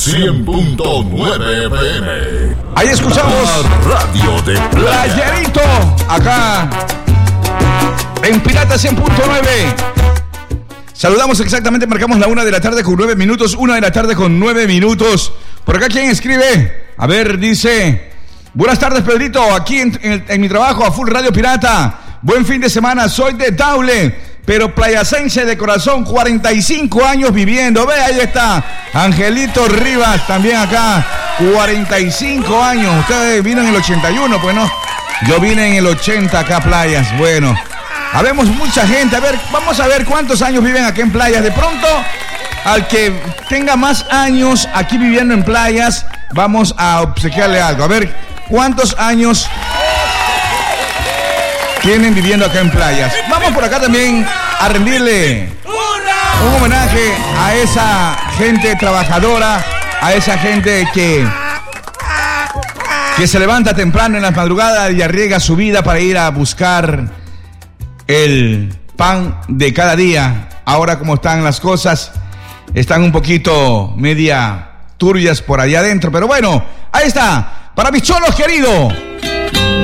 100.9 FM. Ahí escuchamos Radio de Playerito, acá en Pirata 100.9. Saludamos exactamente, marcamos la 1 de la tarde con 9 minutos. 1 de la tarde con 9 minutos. Por acá, ¿quién escribe? A ver, dice: buenas tardes, Pedrito, aquí en mi trabajo a Full Radio Pirata. Buen fin de semana, soy de Taule, pero playacense de corazón, 45 años viviendo. Ve, ahí está Angelito Rivas, también acá, 45 años. Ustedes vino en el 81, pues no. Yo vine en el 80 acá a Playas. Bueno, habemos mucha gente. A ver, vamos a ver cuántos años viven aquí en Playas. De pronto, al que tenga más años aquí viviendo en Playas, vamos a obsequiarle algo. A ver, ¿cuántos años tienen viviendo acá en Playas? Vamos por acá también a rendirle un homenaje a esa gente trabajadora, a esa gente que se levanta temprano en las madrugadas y arriesga su vida para ir a buscar el pan de cada día. Ahora, como están las cosas, están un poquito media turbias por allá adentro, pero bueno, ahí está, para mis cholos queridos.